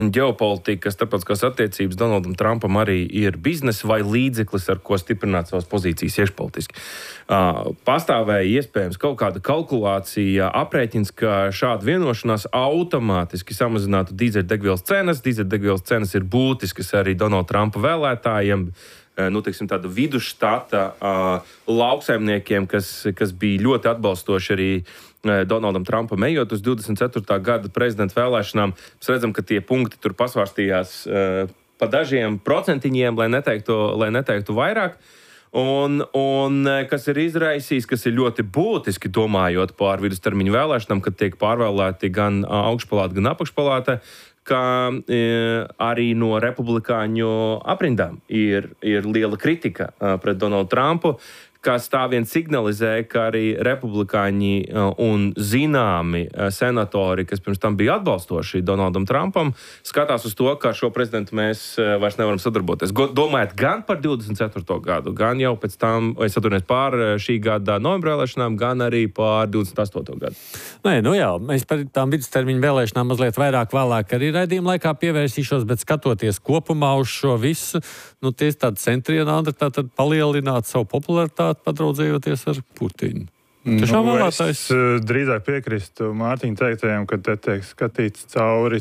ģeopolitika, starptautiskās attiecības Donaldam Trumpam arī ir biznesa vai līdzeklis, ar ko stiprināt savas pozīcijas iekšpolitiski. Pastāvēja iespējams kaut kāda kalkulācija, aprēķins, ka šāda vienošanās automātiski samazinātu dīzeļdegvielas cenas. Dīzeļdegvielas cenas ir būtiskas arī Donalda Trumpa vēlētājiem, tāda vidusštata lauksaimniekiem, kas bija ļoti atbalstoši arī Donaldam Trumpam ejot uz 24. gada prezidenta vēlēšanām. Mēs redzam, ka tie punkti tur pasvārstījās pa dažiem procentiņiem, lai neteiktu vairāk. Un kas ir izraisījis, kas ir ļoti būtiski domājot par vidustermiņu vēlēšanām, kad tiek pārvēlēti gan augšpalāta, gan apakšpalāta, ka arī no republikāņu aprindām ir liela kritika pret Donaldu Trumpu, kas tā vien signalizē, ka arī republikāņi un zināmi senatori, kas pirms tam bija atbalstoši Donaldam Trumpam, skatās uz to, ka šo prezidentu mēs vairs nevaram sadarboties. Domājot gan par 24. gadu, gan jau pēc tam, pār šī gada novembra vēlēšanām, gan arī par 28. gadu. Mēs par tām vidustermiņu vēlēšanām mazliet vēlāk arī raidījuma laikā pievērsīšos, bet skatoties kopumā uz šo visu, tieši tāda centrienāda tātad palielināt savu popularitāti, padraudzējoties ar Putinu. Es drīzāk piekristu Mārtiņa teiktajiem, ka te tiek skatīts cauri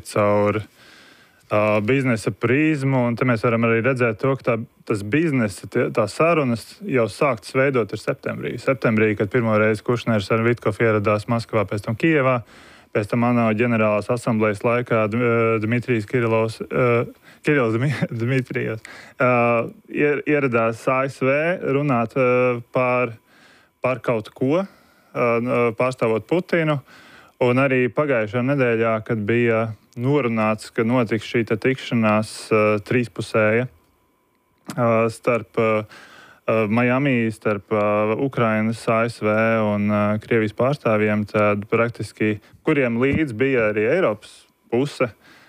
biznesa prizmu, un te mēs varam arī redzēt to, ka tas biznesa, tā sarunas jau sāktas veidot ir septembrī. Septembrī, kad pirmo reizi Kušners ar Vitkofu ieradās Maskavā, pēc tam Kijevā, pēc tam ANO ģenerālās asamblejas laikā Dmitrijs Kirillovs Dmitrijos ieradās ASV runāt par kaut ko, pārstāvot Putinu. Un arī pagājušā nedēļā, kad bija norunāts, ka notiks šī tikšanās trīspusēja starp Miami, starp Ukrainas, ASV un Krievijas pārstāvjiem, tad praktiski, kuriem līdz bija arī Eiropas puse,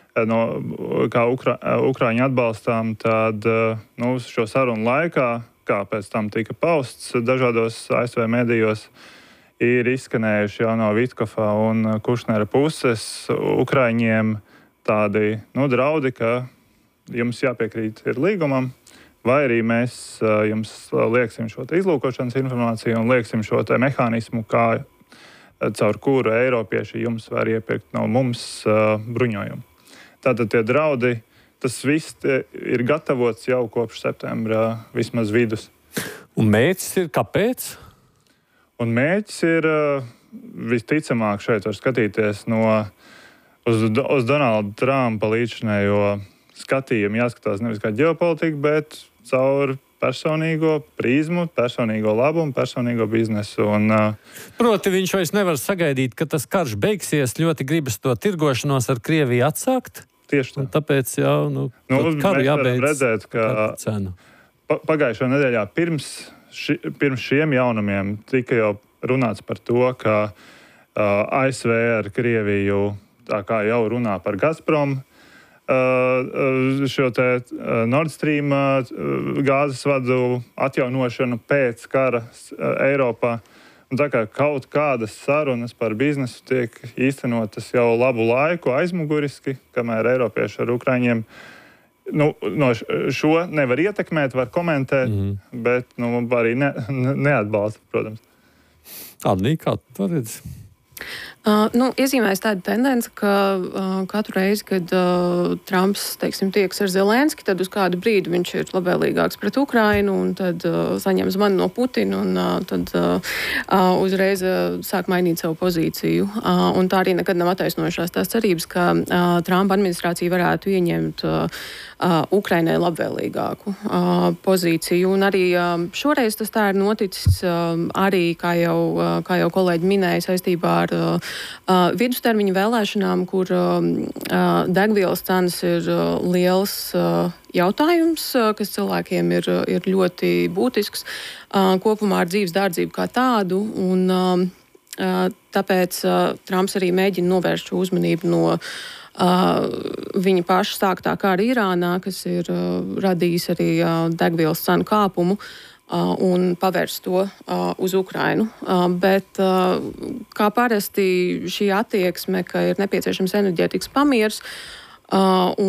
kā Ukraiņu atbalstām, tad šo sarunu laikā, kā pēc tam tika pausts dažādos ASV medijos, ir izskanējuši jau no Vitkofa un Kušnera puses Ukraiņiem tādi draudi, ka jums jāpiekrīt ir līgumam, vai arī mēs jums lieksim šo izlūkošanas informāciju un lieksim šo mehānismu, caur kuru eiropieši jums var iepirkt no mums bruņojumu. Tātad tie draudi, tas viss ir gatavots jau kopš septembra vismaz vidus. Un mērķis ir kāpēc? Un mērķis ir visticamāk šeit var skatīties uz Donalda Trumpa līdzinējo skatījumu. Jāskatās nevis kā ģeopolitika, bet caur personīgo prizmu, personīgo labumu, personīgo biznesu. Proti viņš vairs nevar sagaidīt, ka tas karš beigsies, ļoti gribas to tirgošanos ar Krieviju atsākt. Tieši tā. Tāpēc jau karu jābeidz redzēt, ka pagājušā nedēļā pirms šiem jaunumiem tika jau runāts par to, ka ASV ar Krieviju tā kā jau runā par Gazprom, šo te Nord Stream gāzes vadu atjaunošanu pēc kara Eiropā. Un tā kā kaut kādas sarunas par biznesu tiek īstenotas jau labu laiku aizmuguriski, kamēr eiropieši ar Ukraiņiem šo nevar ietekmēt, var komentēt, bet arī neatbalsta, protams. Tāda kā tu redzi? Iezīmēs tāda tendence, ka katru reizi, kad Trumps, tieks ar Zelenski, tad uz kādu brīdi viņš ir labvēlīgāks pret Ukrainu, un tad saņem zvanu no Putina, un tad uzreiz sāk mainīt savu pozīciju. Un tā arī nekad nav attaisnojušās tās cerības, ka Trumpa administrācija varētu ieņemt Ukrainai labvēlīgāku pozīciju. Un arī šoreiz tas tā ir noticis, arī, kā jau kolēģi minēja, saistībā ar vidustermiņu vēlēšanām, kur degvielas cenas ir liels jautājums, kas cilvēkiem ir ļoti būtisks, kopumā ar dzīves dārdzību kā tādu, un tāpēc Trumps arī mēģina novērst šo uzmanību no viņa paša sāktā kara Irānā, kas ir radījis arī degvielas cenu kāpumu, un pavērst to uz Ukrainu. Bet kā parasti šī attieksme, ka ir nepieciešams enerģētikas pamiers, Un